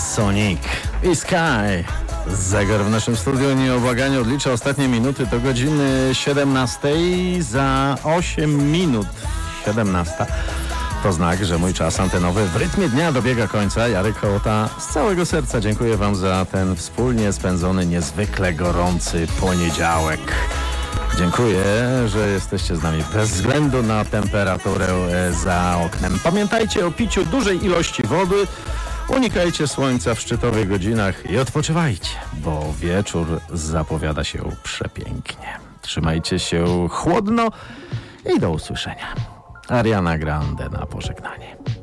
Sonic i Sky. Zegar w naszym studiu nieubłaganie odlicza ostatnie minuty do godziny 17. Za 8 minut 17. To znak, że mój czas antenowy w rytmie dnia dobiega końca. Jarek Hołota, z całego serca dziękuję Wam za ten wspólnie spędzony, niezwykle gorący poniedziałek. Dziękuję, że jesteście z nami bez względu na temperaturę za oknem. Pamiętajcie o piciu dużej ilości wody, unikajcie słońca w szczytowych godzinach i odpoczywajcie, bo wieczór zapowiada się przepięknie. Trzymajcie się chłodno i do usłyszenia. Ariana Grande na pożegnanie.